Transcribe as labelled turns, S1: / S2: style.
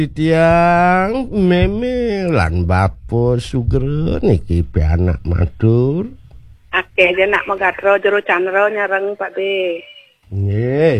S1: Tiang meme lan bapo suger niki anak madur.
S2: Akeh nak megatro jero candra nyareng Pak De.
S1: Nggih.